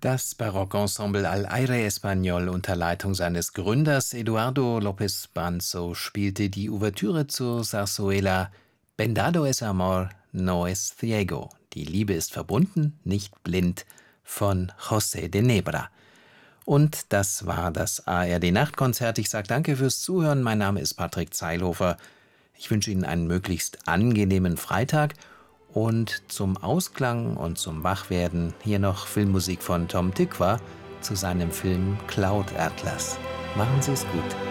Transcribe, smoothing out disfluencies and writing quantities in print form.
Das Barockensemble Al Aire Español unter Leitung seines Gründers Eduardo López Banzo spielte die Ouvertüre zur Zarzuela Vendado es amor, no es ciego. Die Liebe ist verbunden, nicht blind von José de Nebra. Und das war das ARD-Nachtkonzert. Ich sage danke fürs Zuhören. Mein Name ist Patrick Zeilhofer. Ich wünsche Ihnen einen möglichst angenehmen Freitag. Und zum Ausklang und zum Wachwerden hier noch Filmmusik von Tom Tykwer zu seinem Film Cloud Atlas. Machen Sie es gut.